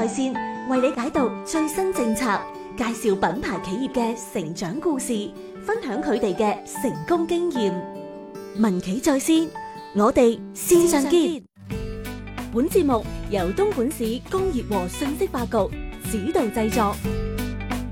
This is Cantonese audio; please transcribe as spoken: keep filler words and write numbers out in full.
在線，為你解讀最新政策，介紹品牌企業嘅成長故事，分享佢哋嘅成功經驗。民企在線，我哋線上見。本節目由東莞市工業和信息化局指導製作。